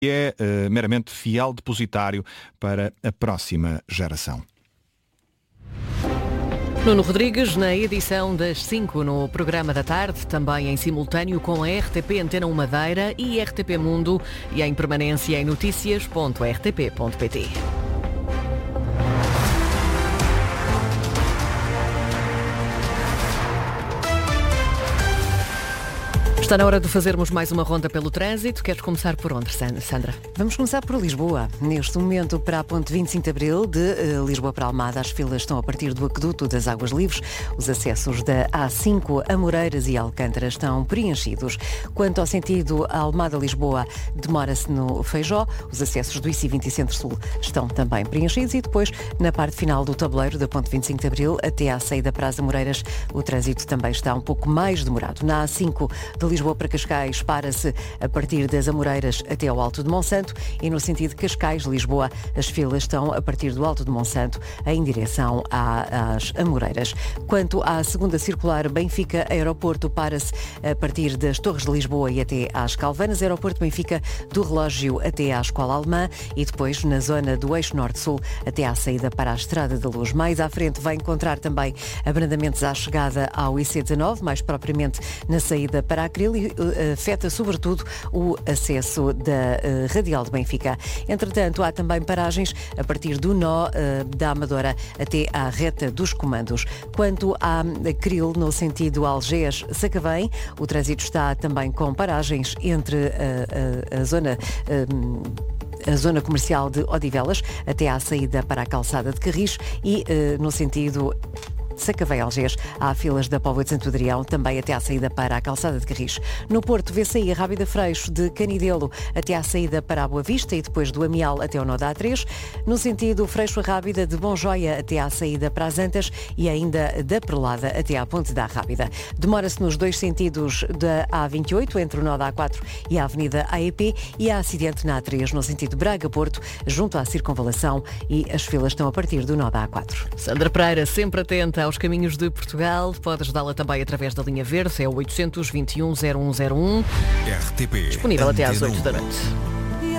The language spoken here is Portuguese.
é meramente fiel depositário para a próxima geração. Nuno Rodrigues, na edição das 5 no programa da tarde, também em simultâneo com a RTP Antena 1 Madeira e RTP Mundo e em permanência em noticias.rtp.pt. Está na hora de fazermos mais uma ronda pelo trânsito. Queres começar por onde, Sandra? Vamos começar por Lisboa. Neste momento, para a ponte 25 de Abril, de Lisboa para Almada, as filas estão a partir do Aqueduto das Águas Livres. Os acessos da A5, Amoreiras e Alcântara estão preenchidos. Quanto ao sentido Almada-Lisboa, demora-se no Feijó. Os acessos do IC20 e Centro-Sul estão também preenchidos. E depois, na parte final do tabuleiro da ponte 25 de Abril, até à saída para as Amoreiras, o trânsito também está um pouco mais demorado. Na A5 de Lisboa para Cascais, para-se a partir das Amoreiras até ao Alto de Monsanto e no sentido Cascais-Lisboa, as filas estão a partir do Alto de Monsanto em direção às Amoreiras. Quanto à segunda circular Benfica-Aeroporto, para-se a partir das Torres de Lisboa e até às Calvanas, Aeroporto Benfica do Relógio até à Escola Alemã e depois na zona do Eixo Norte-Sul até à saída para a Estrada da Luz. Mais à frente vai encontrar também abrandamentos à chegada ao IC19, mais propriamente na saída para a Acril e afeta sobretudo o acesso da Radial de Benfica. Entretanto, há também paragens a partir do nó da Amadora até à reta dos comandos. Quanto à Acril, no sentido Algés-Sacavém, o trânsito está também com paragens entre a zona comercial de Odivelas até à saída para a calçada de Carris e no sentido Sacavém-Algés, há filas da Póvoa de Santo Adrião, também até à saída para a calçada de Carris. No Porto, vê sair a Rábida Freixo de Canidelo até à saída para a Boa Vista e depois do Amial até ao nó da A3. No sentido Freixo-Rábida de Bonjoia até à saída para as Antas e ainda da Perlada até à Ponte da Rábida. Demora-se nos dois sentidos da A28, entre o nó da A4 e a Avenida AEP, e há acidente na A3 no sentido Braga-Porto, junto à Circunvalação, e as filas estão a partir do nó da A4. Sandra Pereira, sempre atenta aos caminhos de Portugal. Pode ajudá-la também através da linha verde, é o 821 0101. RTP. Disponível até às 8 da noite.